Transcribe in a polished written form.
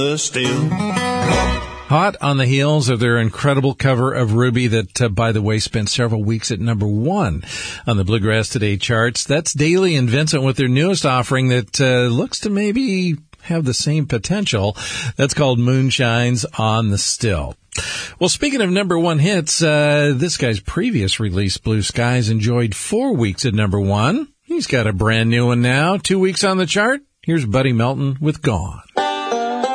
Still. Hot on the heels of their incredible cover of Ruby that, by the way, spent several weeks at number 1 on the Bluegrass Today charts. That's Daly and Vincent with their newest offering that looks to maybe have the same potential. That's called Moonshines on the Still. Well, speaking of number 1 hits, this guy's previous release, Blue Skies, enjoyed 4 weeks at number 1. He's got a brand new one now, 2 weeks on the chart. Here's Buddy Melton with Gone.